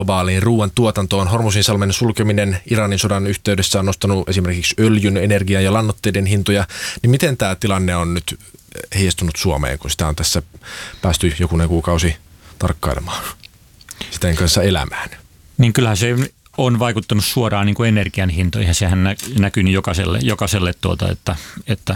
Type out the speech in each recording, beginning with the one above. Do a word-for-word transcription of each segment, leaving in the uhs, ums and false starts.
globaaliin ruoan tuotantoon. Hormuzinsalmen sulkeminen Iranin sodan yhteydessä on nostanut esimerkiksi öljyn, energian ja lannoitteiden hintoja. Niin miten tämä tilanne on nyt heijastunut Suomeen, kun sitä on tässä päästy jokunen kuukausi tarkkailemaan, sitä kanssa elämään? Niin kyllähän se on vaikuttanut suoraan niin kuin energian hintoihin. Sehän näkyy niin jokaiselle, jokaiselle tuota, että, että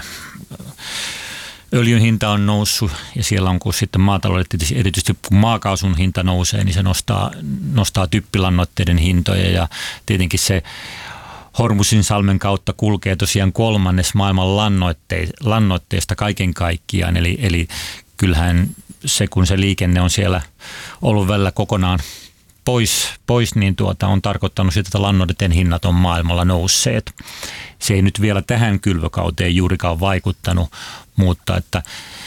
öljyn hinta on noussut ja siellä on kun sitten maataloudet, erityisesti kun maakaasun hinta nousee, niin se nostaa, nostaa typpilannoitteiden hintoja ja tietenkin se Hormuzinsalmen kautta kulkee tosiaan kolmannes maailman lannoitte, lannoitteista kaiken kaikkiaan, eli, eli kyllähän se, kun se liikenne on siellä ollut välillä kokonaan pois, pois niin tuota, on tarkoittanut sitä, että lannoitteiden hinnat on maailmalla nousseet. Se ei nyt vielä tähän kylvökauteen juurikaan vaikuttanut, mutta että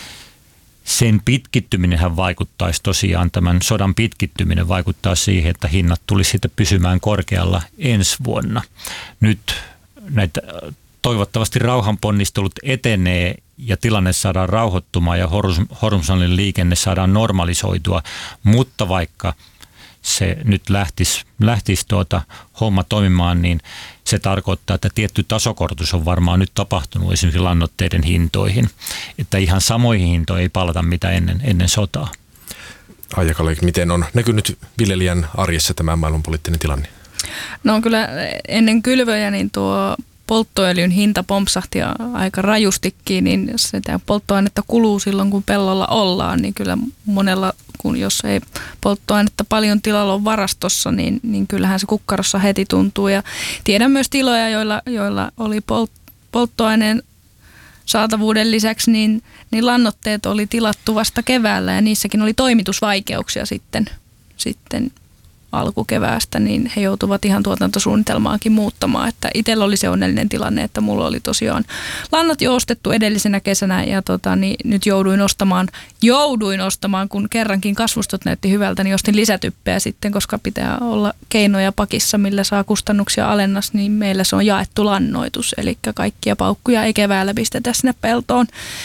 sen pitkittyminenhän vaikuttaisi tosiaan, tämän sodan pitkittyminen vaikuttaa siihen, että hinnat tulisi sitten pysymään korkealla ensi vuonna. Nyt näitä toivottavasti rauhanponnistelut etenee ja tilanne saadaan rauhoittumaan ja Hormuzsalmen liikenne saadaan normalisoitua, mutta vaikka se nyt lähtisi, lähtisi tuota homma toimimaan, niin se tarkoittaa, että tietty tasokorotus on varmaan nyt tapahtunut esimerkiksi lannoitteiden hintoihin, että ihan samoihin hintoihin ei palata mitä ennen, ennen sotaa. Aija Kallio, miten on näkynyt viljelijän arjessa tämä maailmanpoliittinen tilanne? No kyllä ennen kylvöjä niin tuo polttoöljyn hinta pompsahti aika rajustikin, niin jos sitä polttoainetta kuluu silloin, kun pellolla ollaan, niin kyllä monella, kun jos ei polttoainetta paljon tilalla ole varastossa, niin, niin kyllähän se kukkarossa heti tuntuu. Ja tiedän myös tiloja, joilla, joilla oli polt- polttoaineen saatavuuden lisäksi, niin, niin lannoitteet oli tilattu vasta keväällä ja niissäkin oli toimitusvaikeuksia sitten, sitten alkukeväästä, niin he joutuvat ihan tuotantosuunnitelmaakin muuttamaan. Että itsellä oli se onnellinen tilanne, että mulla oli tosiaan lannat jo ostettu edellisenä kesänä ja tota, niin nyt jouduin ostamaan, jouduin ostamaan, kun kerrankin kasvustot näytti hyvältä, niin ostin lisätyppeä sitten, koska pitää olla keinoja pakissa, millä saa kustannuksia alennas, niin meillä se on jaettu lannoitus, eli kaikkia paukkuja ei keväällä pistetä sinne peltoon.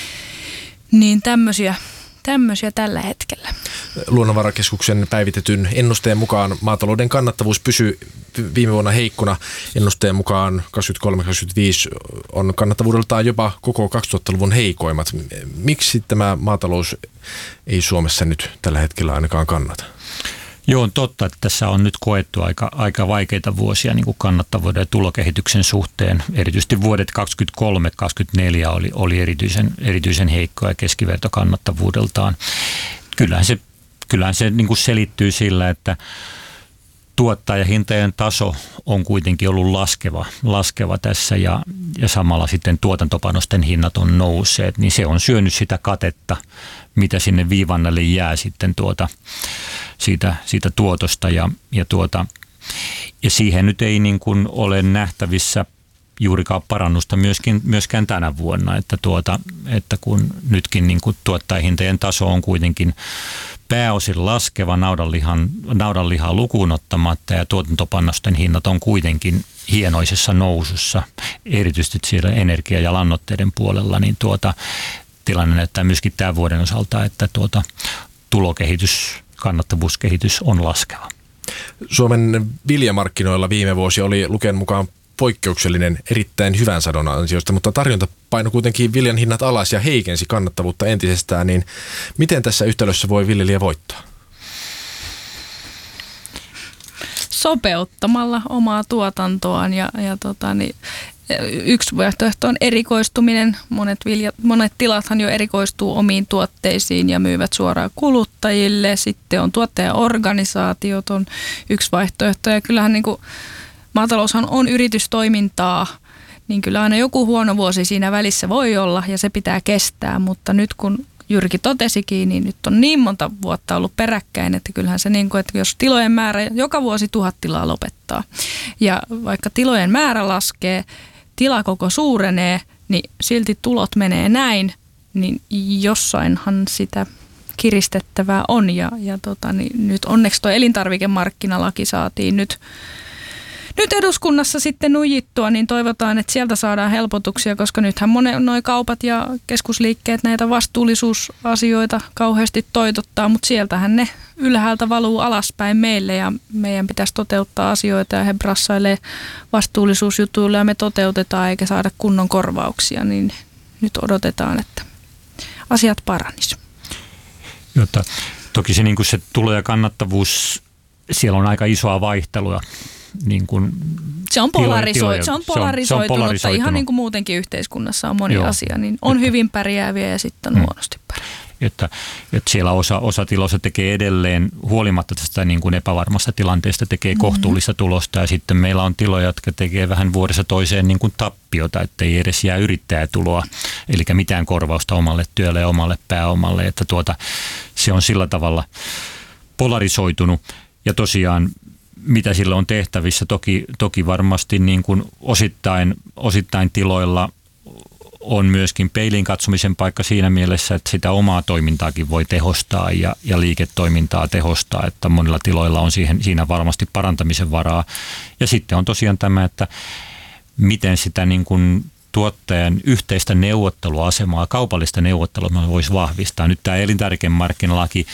Niin tämmöisiä Tämmöisiä tällä hetkellä. Luonnonvarakeskuksen päivitetyn ennusteen mukaan maatalouden kannattavuus pysyy viime vuonna heikkona. Ennusteen mukaan kaksikymmentäkolme kaksikymmentäviisi on kannattavuudeltaan jopa koko kaksituhattaluvun heikoimmat. Miksi tämä maatalous ei Suomessa nyt tällä hetkellä ainakaan kannata? Joo, on totta, että tässä on nyt koettu aika, aika vaikeita vuosia niin kuin kannattavuuden ja tulokehityksen suhteen. Erityisesti vuodet kaksikymmentäkolme kaksikymmentäneljä oli, oli erityisen, erityisen heikkoja keskivertokannattavuudeltaan. Kyllähän se, kyllähän se niin kuin selittyy sillä, että tuottajahintojen taso on kuitenkin ollut laskeva, laskeva tässä ja, ja samalla sitten tuotantopanosten hinnat on nousseet, niin se on syönyt sitä katetta, mitä sinne viivannalle jää sitten tuota, siitä, siitä tuotosta ja, ja, tuota, ja siihen nyt ei niin kuin ole nähtävissä juurikaan parannusta myöskin, myöskään tänä vuonna, että, tuota, että kun nytkin niin kuin tuottajahintojen taso on kuitenkin pääosin laskeva naudanlihan, naudanlihaa lukuun ottamatta ja tuotantopanosten hinnat on kuitenkin hienoisessa nousussa, erityisesti siellä energia- ja lannoitteiden puolella, niin tuota, tilanne näyttää myöskin tämän vuoden osalta, että tuota, tulokehitys, kannattavuuskehitys on laskeva. Suomen viljamarkkinoilla viime vuosi oli Luken mukaan poikkeuksellinen erittäin hyvän sadon ansiosta, mutta tarjonta painoi kuitenkin viljan hinnat alas ja heikensi kannattavuutta entisestään, niin miten tässä yhtälössä voi viljelijä voittaa? Sopeuttamalla omaa tuotantoaan ja, ja tota, niin, yksi vaihtoehto on erikoistuminen. Monet, vilja, monet tilathan jo erikoistuu omiin tuotteisiin ja myyvät suoraan kuluttajille. Sitten on tuottajaorganisaatiot on yksi vaihtoehto ja kyllähän niin kuin maataloushan on yritystoimintaa, niin kyllä aina joku huono vuosi siinä välissä voi olla ja se pitää kestää, mutta nyt kun Jyrki totesikin, niin nyt on niin monta vuotta ollut peräkkäin, että kyllähän se niin kuin, että jos tilojen määrä joka vuosi tuhat tilaa lopettaa ja vaikka tilojen määrä laskee, tilakoko suurenee, niin silti tulot menee näin, niin jossainhan sitä kiristettävää on ja, ja tota, niin nyt onneksi tuo elintarvikemarkkinalaki saatiin nyt nyt eduskunnassa sitten nujittua, niin toivotaan, että sieltä saadaan helpotuksia, koska nythän monen noi kaupat ja keskusliikkeet näitä vastuullisuusasioita kauheasti toitottaa, mutta sieltähän ne ylhäältä valuu alaspäin meille ja meidän pitäisi toteuttaa asioita ja he brassailee vastuullisuusjutuilla ja me toteutetaan eikä saada kunnon korvauksia, niin nyt odotetaan, että asiat paranis. Jotta, toki se, niin kuin se tulo- ja kannattavuus, siellä on aika isoa vaihtelua. Niin kuin se, on polariso- tiloja, se on polarisoitunut, se on polarisoitunut. Ihan niin kuin muutenkin yhteiskunnassa on moni Joo. asia, niin on että, hyvin pärjääviä ja sitten on hmm. huonosti pärjääviä. Että, että siellä osa, osa tiloista tekee edelleen, huolimatta tästä niin kuin epävarmasta tilanteesta, tekee kohtuullista mm-hmm. tulosta ja sitten meillä on tiloja, jotka tekee vähän vuodessa toiseen niin kuin tappiota, ettei edes jää yrittäjätuloa, eli mitään korvausta omalle työlle ja omalle pääomalle, että tuota, se on sillä tavalla polarisoitunut ja tosiaan mitä sillä on tehtävissä, toki, toki varmasti niin kuin osittain, osittain tiloilla on myöskin peiliin katsomisen paikka siinä mielessä, että sitä omaa toimintaakin voi tehostaa ja, ja liiketoimintaa tehostaa, että monilla tiloilla on siihen, siinä varmasti parantamisen varaa. Ja sitten on tosiaan tämä, että miten sitä niin kuin tuottajan yhteistä neuvotteluasemaa, kaupallista neuvottelua voisi vahvistaa. Nyt tämä elintarvikemarkkinalaki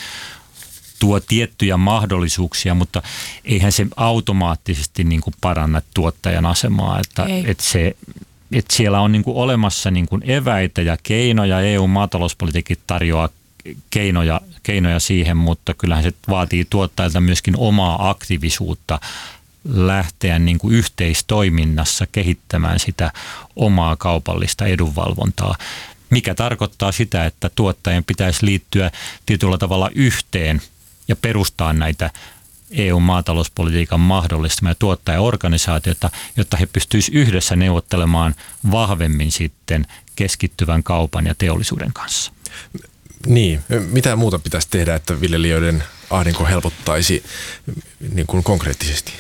tuo tiettyjä mahdollisuuksia, mutta eihän se automaattisesti niin kuin paranna tuottajan asemaa, että, että se että siellä on niin kuin olemassa niin kuin eväitä ja keinoja, E U-maatalouspolitiikki tarjoaa keinoja, keinoja siihen, mutta kyllähän se vaatii tuottajilta myöskin omaa aktiivisuutta lähteä niin kuin yhteistoiminnassa kehittämään sitä omaa kaupallista edunvalvontaa, mikä tarkoittaa sitä, että tuottajien pitäisi liittyä tietyllä tavalla yhteen ja perustaa näitä E U-maatalouspolitiikan mahdollistamia tuottajaorganisaatioita, jotta he pystyisivät yhdessä neuvottelemaan vahvemmin sitten keskittyvän kaupan ja teollisuuden kanssa. Niin, mitä muuta pitäisi tehdä, että viljelijöiden ahdinko helpottaisi niin kuin konkreettisesti?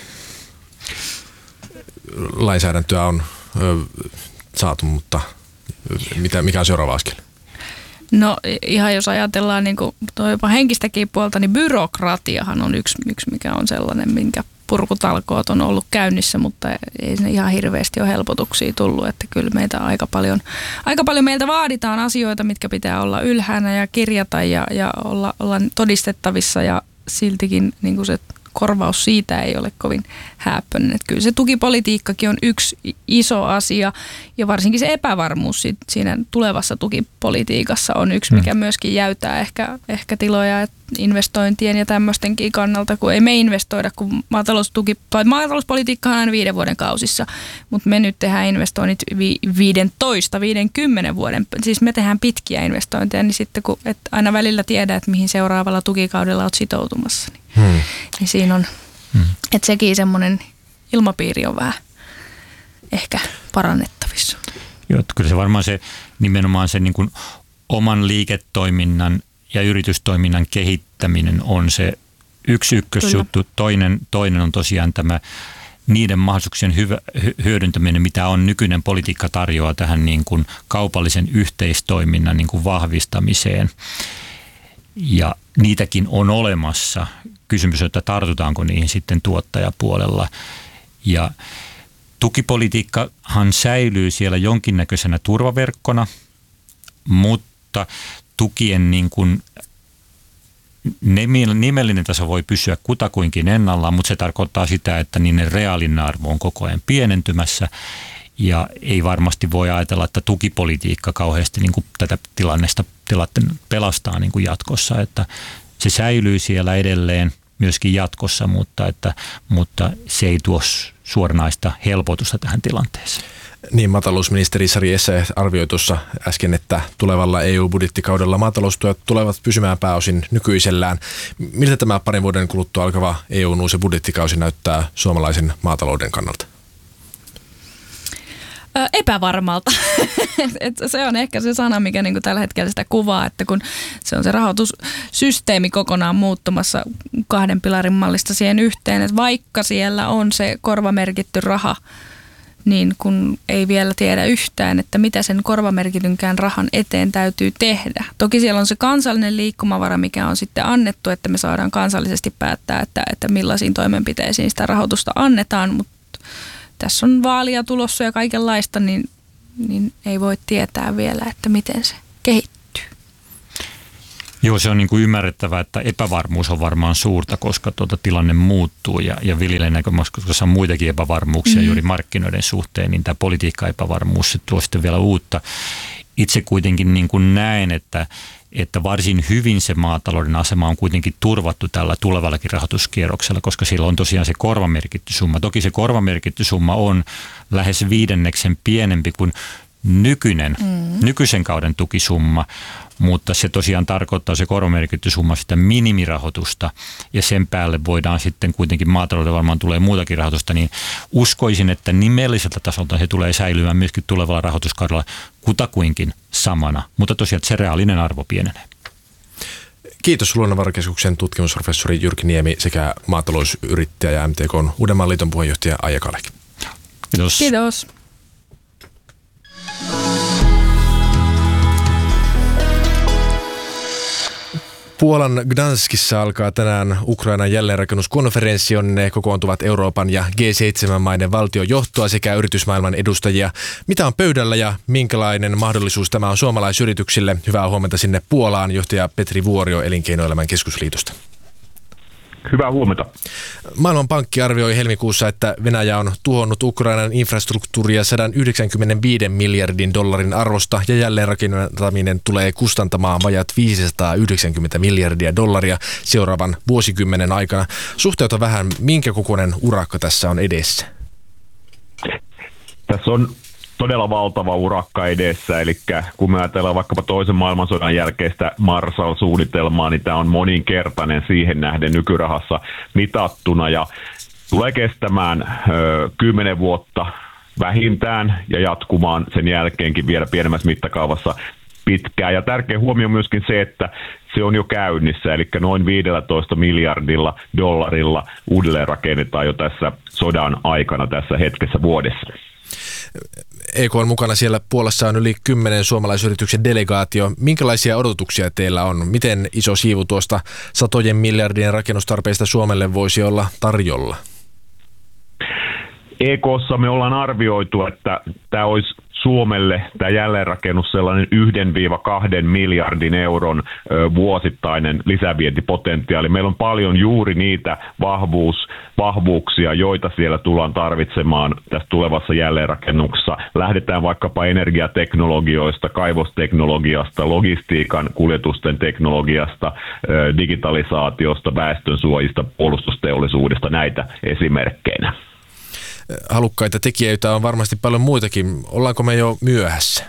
Lainsäädäntöä on ö, saatu, mutta mitä, mikä on seuraava askel? No ihan jos ajatellaan niin kuin jopa henkistäkin puolta, niin byrokratiahan on yksi, yksi, mikä on sellainen, minkä purkutalkoot on ollut käynnissä, mutta ei ne ihan hirveästi ole helpotuksia tullut, että kyllä meitä aika paljon, aika paljon meiltä vaaditaan asioita, mitkä pitää olla ylhäänä ja kirjata ja, ja olla, olla todistettavissa ja siltikin niin kuin se korvaus siitä ei ole kovin hääppöinen. Että kyllä se tukipolitiikkakin on yksi iso asia ja varsinkin se epävarmuus siinä tulevassa tukipolitiikassa on yksi, mikä myöskin jäytää ehkä, ehkä tiloja investointien ja tämmöistenkin kannalta, kun ei me investoida, kun maataloustuki, maatalouspolitiikka on aina viiden vuoden kausissa, mutta me nyt tehdään investoinnit vi, viidentoista, viidenkymmenen vuoden, siis me tehdään pitkiä investointeja, niin sitten kun et aina välillä tiedä, että mihin seuraavalla tukikaudella olet sitoutumassa, niin, hmm. niin siinä on, hmm. että sekin semmoinen ilmapiiri on vähän ehkä parannettavissa. Joo, kyllä se varmaan se nimenomaan se niin kuin oman liiketoiminnan ja yritystoiminnan kehittäminen on se yksi ykkösjuttu. Toinen, toinen on tosiaan tämä niiden mahdollisuuksien hyvä, hyödyntäminen, mitä on nykyinen politiikka tarjoaa tähän niin kuin kaupallisen yhteistoiminnan niin kuin vahvistamiseen. Ja niitäkin on olemassa. Kysymys on, että tartutaanko niihin sitten tuottajapuolella. Ja tukipolitiikkahan säilyy siellä jonkinnäköisenä turvaverkkona, mutta tukien niin kuin nimellinen taso voi pysyä kutakuinkin ennallaan, mutta se tarkoittaa sitä, että niiden reaalinen arvo on koko ajan pienentymässä ja ei varmasti voi ajatella, että tukipolitiikka kauheasti niin kuin tätä tilannesta pelastaa niin kuin jatkossa, että se säilyy siellä edelleen myöskin jatkossa, mutta, että, mutta se ei tuo suoranaista helpotusta tähän tilanteeseen. Niin, maatalousministeri Sari Essayah arvioi tuossa äsken, että tulevalla E U-budjettikaudella maataloustuet tulevat pysymään pääosin nykyisellään. Miltä tämä parin vuoden kuluttua alkava E U:n uusi budjettikausi näyttää suomalaisen maatalouden kannalta? Epävarmalta. Se on ehkä se sana, mikä niinku tällä hetkellä sitä kuvaa, että kun se on se rahoitussysteemi kokonaan muuttumassa kahden pilarin mallista siihen yhteen, että vaikka siellä on se korvamerkitty raha, niin kun ei vielä tiedä yhtään, että mitä sen korvamerkitynkään rahan eteen täytyy tehdä. Toki siellä on se kansallinen liikkumavara, mikä on sitten annettu, että me saadaan kansallisesti päättää, että, että millaisiin toimenpiteisiin sitä rahoitusta annetaan, mutta tässä on vaalia tulossa ja kaikenlaista, niin, niin ei voi tietää vielä, että miten se kehittyy. Joo, se on niin kuin ymmärrettävää, että epävarmuus on varmaan suurta, koska tuota tilanne muuttuu ja, ja viljelijän näkökulmasta, koska on muitakin epävarmuuksia mm. juuri markkinoiden suhteen, niin tämä politiikka-epävarmuus se tuo sitten vielä uutta. Itse kuitenkin niin kuin näen, että, että varsin hyvin se maatalouden asema on kuitenkin turvattu tällä tulevallakin rahoituskierroksella, koska sillä on tosiaan se korvamerkitty summa. Toki se korvamerkitty summa on lähes viidenneksen pienempi kuin nykyinen, mm. nykyisen kauden tukisumma, mutta se tosiaan tarkoittaa se korvamerkitty summa sitä minimirahoitusta ja sen päälle voidaan sitten kuitenkin maatalouden varmaan tulee muutakin rahoitusta, niin uskoisin, että nimelliseltä tasolta se tulee säilymään myöskin tulevalla rahoituskaudella kutakuinkin samana, mutta tosiaan se reaalinen arvo pienenee. Kiitos Luonnonvarakeskuksen tutkimusprofessori Jyrki Niemi sekä maatalousyrittäjä ja M T K:n Uudenmaan liiton puheenjohtaja Aija Kalek. Kiitos. Kiitos. Puolan Gdanskissa alkaa tänään Ukrainan jälleenrakennuskonferenssi, jonne kokoontuvat Euroopan ja G seitsemän maiden valtiojohtoa sekä yritysmaailman edustajia. Mitä on pöydällä ja minkälainen mahdollisuus tämä on suomalaisyrityksille? Hyvää huomenta sinne Puolaan, johtaja Petri Vuorio Elinkeinoelämän keskusliitosta. Hyvää huomenta. Maailmanpankki arvioi helmikuussa, että Venäjä on tuhonnut Ukrainan infrastruktuuria sata yhdeksänkymmentäviisi miljardin dollarin arvosta ja jälleenrakentaminen tulee kustantamaan vajat viisisataayhdeksänkymmentä miljardia dollaria seuraavan vuosikymmenen aikana. Suhteuta vähän, minkä kokoinen urakka tässä on edessä? Tässä on todella valtava urakka edessä, eli kun me ajatellaan vaikkapa toisen maailmansodan jälkeistä Marshall-suunnitelmaa, niin tämä on moninkertainen siihen nähden nykyrahassa mitattuna ja tulee kestämään kymmenen vuotta vähintään ja jatkumaan sen jälkeenkin vielä pienemmässä mittakaavassa pitkään. Ja tärkeä huomio on myöskin se, että se on jo käynnissä, eli noin viisitoista miljardilla dollarilla uudelleen rakennetaan jo tässä sodan aikana tässä hetkessä vuodessa. E K on mukana siellä Puolassa on yli kymmenen suomalaisyrityksen delegaatio. Minkälaisia odotuksia teillä on? Miten iso siivu tuosta satojen miljardien rakennustarpeista Suomelle voisi olla tarjolla? E K:ssa me ollaan arvioitu, että tämä olisi Suomelle tämä jälleenrakennus sellainen yhdestä kahteen miljardin euron ö, vuosittainen lisävientipotentiaali. Meillä on paljon juuri niitä vahvuus, vahvuuksia, joita siellä tullaan tarvitsemaan tässä tulevassa jälleenrakennuksessa. Lähdetään vaikkapa energiateknologioista, kaivosteknologiasta, logistiikan kuljetusten teknologiasta, ö, digitalisaatiosta, väestönsuojista, puolustusteollisuudesta, näitä esimerkkeinä. Halukkaita tekijöitä on varmasti paljon muitakin. Ollaanko me jo myöhässä?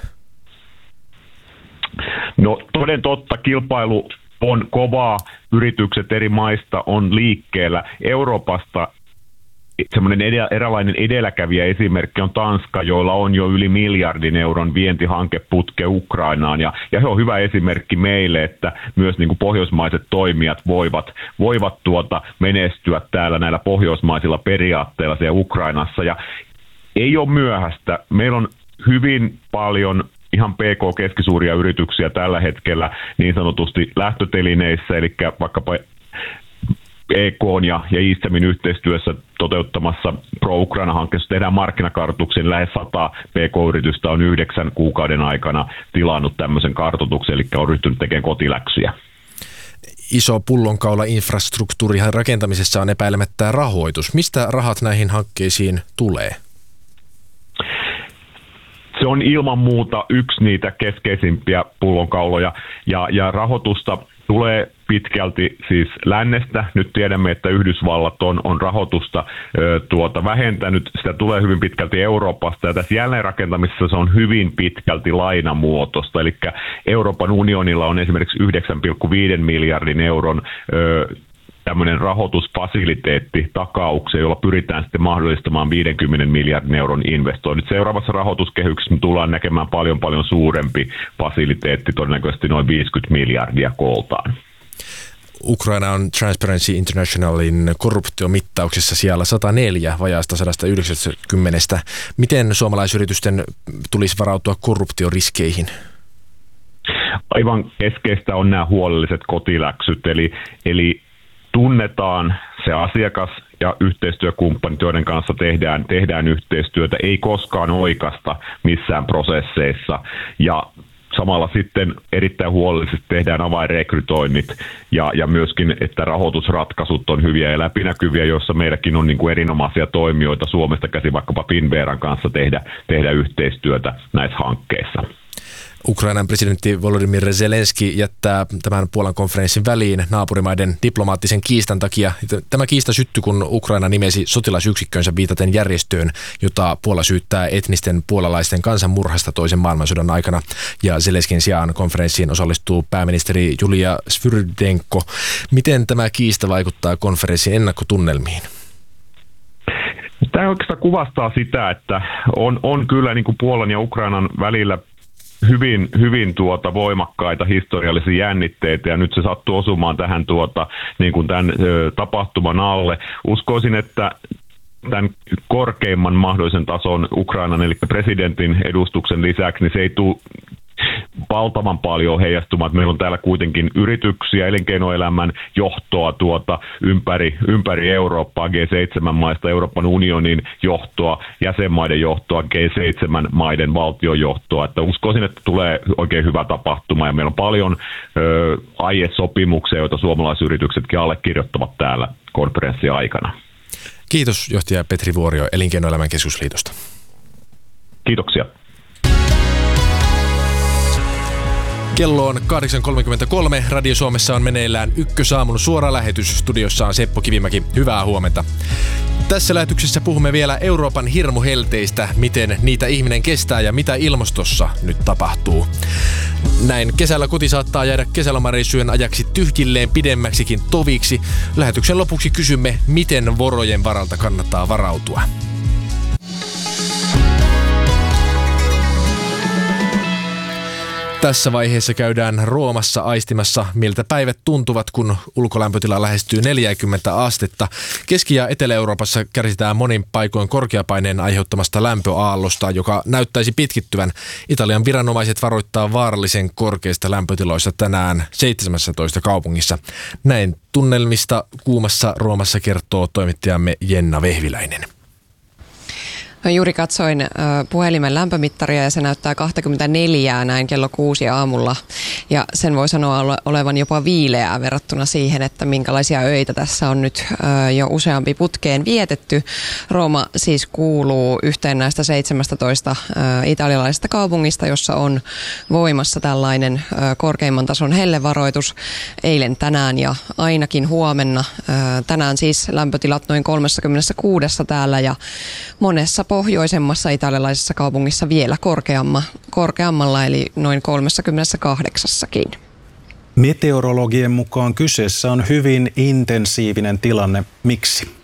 No toden totta, kilpailu on kovaa. Yritykset eri maista on liikkeellä. Euroopasta semmoinen edellä, eräänlainen edelläkävijä esimerkki on Tanska, joilla on jo yli miljardin euron vientihankeputke Ukrainaan. Ja, ja se on hyvä esimerkki meille, että myös niin kuin pohjoismaiset toimijat voivat, voivat tuota menestyä täällä näillä pohjoismaisilla periaatteilla siellä Ukrainassa. Ja ei ole myöhäistä. Meillä on hyvin paljon ihan P K-keskisuuria yrityksiä tällä hetkellä niin sanotusti lähtötelineissä, eli vaikkapa E K:n ja, ja I S T E Min yhteistyössä toteuttamassa Pro-Ukraina-hankkeessa tehdään markkinakartoituksen. Lähes sata P K-yritystä on yhdeksän kuukauden aikana tilannut tämmöisen kartoituksen, eli on ryhtynyt tekemään kotiläksyjä. Iso pullonkaula infrastruktuurin rakentamisessa on epäilemättä rahoitus. Mistä rahat näihin hankkeisiin tulee? Se on ilman muuta yksi niitä keskeisimpiä pullonkauloja ja, ja rahoitusta tulee pitkälti siis lännestä. Nyt tiedämme, että Yhdysvallat on, on rahoitusta ö, tuota, vähentänyt. Sitä tulee hyvin pitkälti Euroopasta ja tässä jälleenrakentamisessa se on hyvin pitkälti lainamuotoista. Eli Euroopan unionilla on esimerkiksi yhdeksän pilkku viisi miljardin euron ö, tämmöinen rahoitusfasiliteetti takauksia, jolla pyritään sitten mahdollistamaan viidenkymmenen miljardin euron investoinnit. Seuraavassa rahoituskehyksessä me tullaan näkemään paljon paljon suurempi fasiliteetti, todennäköisesti noin viisikymmentä miljardia kooltaan. Ukraina on Transparency Internationalin korruptiomittauksessa siellä sata neljä vajaasta sata yhdeksänkymmentä. Miten suomalaisyritysten tulisi varautua korruptioriskeihin? Aivan keskeistä on nämä huolelliset kotiläksyt, eli, eli tunnetaan se asiakas, ja yhteistyökumppanit, joiden kanssa tehdään, tehdään yhteistyötä, ei koskaan oikasta missään prosesseissa. Ja samalla sitten erittäin huolellisesti tehdään avainrekrytoinnit ja, ja myöskin, että rahoitusratkaisut on hyviä ja läpinäkyviä, joissa meilläkin on niin kuin erinomaisia toimijoita Suomesta käsin vaikkapa Finnveran kanssa tehdä, tehdä yhteistyötä näissä hankkeissa. Ukrainan presidentti Volodymyr Zelenski jättää tämän Puolan konferenssin väliin naapurimaiden diplomaattisen kiistan takia. Tämä kiista syttyi, kun Ukraina nimesi sotilasyksikkönsä viitaten järjestöön, jota Puola syyttää etnisten puolalaisten kansanmurhasta toisen maailmansodan aikana. Ja Zelenskin sijaan konferenssiin osallistuu pääministeri Julia Svyrdenko. Miten tämä kiista vaikuttaa konferenssin ennakkotunnelmiin? Tämä oikeastaan kuvastaa sitä, että on, on kyllä niin kuin Puolan ja Ukrainan välillä hyvin, hyvin tuota voimakkaita historiallisia jännitteitä, ja nyt se sattuu osumaan tähän tuota, niin kuin tämän ö, tapahtuman alle. Uskoisin, että tämän korkeimman mahdollisen tason Ukrainan, eli presidentin edustuksen lisäksi, niin se ei tule valtavan paljon heijastumaan. Meillä on täällä kuitenkin yrityksiä, elinkeinoelämän johtoa tuota ympäri, ympäri Eurooppaa, G seitsemän maista, Euroopan unionin johtoa, jäsenmaiden johtoa, G seitsemän maiden valtiojohtoa. Että uskoisin, että tulee oikein hyvä tapahtuma, ja meillä on paljon ö, aiesopimuksia, joita suomalaisyrityksetkin allekirjoittavat täällä konferenssin aikana. Kiitos johtaja Petri Vuorio Elinkeinoelämän keskusliitosta. Kiitoksia. Kello on kahdeksan kolmekymmentäkolme. Radio Suomessa on meneillään Ykkösaamun suora lähetys. Studiossa on Seppo Kivimäki. Hyvää huomenta. Tässä lähetyksessä puhumme vielä Euroopan hirmuhelteistä, miten niitä ihminen kestää ja mitä ilmastossa nyt tapahtuu. Näin kesällä koti saattaa jäädä kesälomareissujen ajaksi tyhjilleen pidemmäksikin toviksi. Lähetyksen lopuksi kysymme, miten vorojen varalta kannattaa varautua. Tässä vaiheessa käydään Roomassa aistimassa, miltä päivät tuntuvat, kun ulkolämpötila lähestyy neljäkymmentä astetta. Keski- ja Etelä-Euroopassa kärsitään monin paikoin korkeapaineen aiheuttamasta lämpöaallosta, joka näyttäisi pitkittyvän. Italian viranomaiset varoittaa vaarallisen korkeista lämpötiloista tänään seitsemässätoista kaupungissa. Näin tunnelmista kuumassa Roomassa kertoo toimittajamme Jenna Vehviläinen. No, juuri katsoin äh, puhelimen lämpömittaria ja se näyttää kaksikymmentäneljä näin kello kuusi aamulla. Ja sen voi sanoa ole, olevan jopa viileää verrattuna siihen, että minkälaisia öitä tässä on nyt äh, jo useampi putkeen vietetty. Rooma siis kuuluu yhteen näistä seitsemästätoista äh, italialaisesta kaupungista, jossa on voimassa tällainen äh, korkeimman tason hellevaroitus eilen, tänään ja ainakin huomenna. Äh, tänään siis lämpötilat noin kolmekymmentäkuusi täällä ja monessa pohjoisemmassa italialaisessa kaupungissa vielä korkeamma, korkeammalla, eli noin kolmekymmentäkahdeksankin. Meteorologien mukaan kyseessä on hyvin intensiivinen tilanne. Miksi?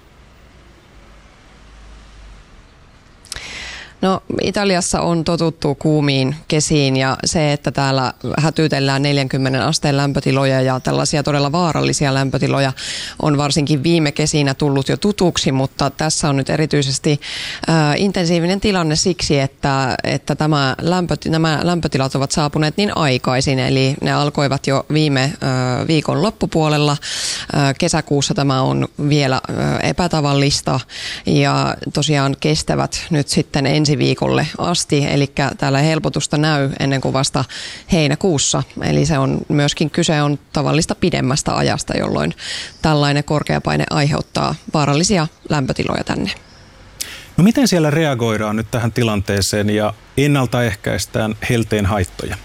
No, Italiassa on totuttu kuumiin kesiin ja se, että täällä hätyytellään neljänkymmenen asteen lämpötiloja ja tällaisia todella vaarallisia lämpötiloja on varsinkin viime kesinä tullut jo tutuksi, mutta tässä on nyt erityisesti äh, intensiivinen tilanne siksi, että, että tämä lämpöt, nämä lämpötilat ovat saapuneet niin aikaisin, eli ne alkoivat jo viime äh, viikon loppupuolella. Äh, kesäkuussa tämä on vielä äh, epätavallista ja tosiaan kestävät nyt sitten ensi viikolle asti, eli täällä helpotusta näy ennen kuin vasta heinäkuussa. Eli se on myöskin kyse on tavallista pidemmästä ajasta, jolloin tällainen korkeapaine aiheuttaa vaarallisia lämpötiloja tänne. No miten siellä reagoidaan nyt tähän tilanteeseen ja ennaltaehkäistään helteen haittoja?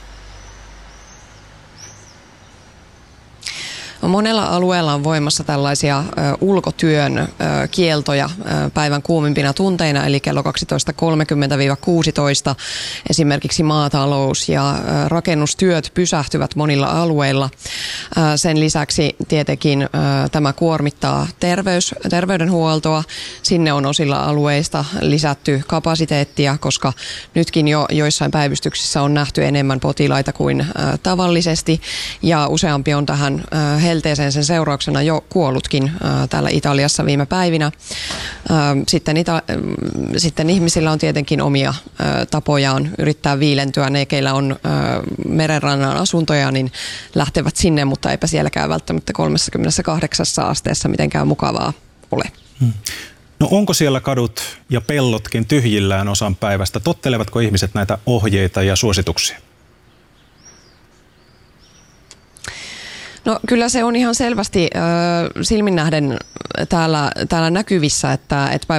Monella alueella on voimassa tällaisia ö, ulkotyön ö, kieltoja ö, päivän kuumimpina tunteina, eli kello kaksitoista kolmekymmentä kuusitoista. Esimerkiksi maatalous ja ö, rakennustyöt pysähtyvät monilla alueilla. Ö, sen lisäksi tietenkin ö, tämä kuormittaa terveys, terveydenhuoltoa. Sinne on osilla alueista lisätty kapasiteettia, koska nytkin jo joissain päivystyksissä on nähty enemmän potilaita kuin ö, tavallisesti, ja useampi on tähän ö, helteeseen sen seurauksena jo kuollutkin äh, täällä Italiassa viime päivinä. Äh, sitten, ita- äh, sitten ihmisillä on tietenkin omia äh, tapojaan yrittää viilentyä. Ne, keillä on äh, merenrannan asuntoja, niin lähtevät sinne, mutta eipä sielläkään välttämättä kolmekymmentäkahdeksan asteessa mitenkään mukavaa ole. Hmm. No onko siellä kadut ja pellotkin tyhjillään osan päivästä? Tottelevatko ihmiset näitä ohjeita ja suosituksia? No kyllä se on ihan selvästi äh, silmin nähden täällä, täällä näkyvissä, että, että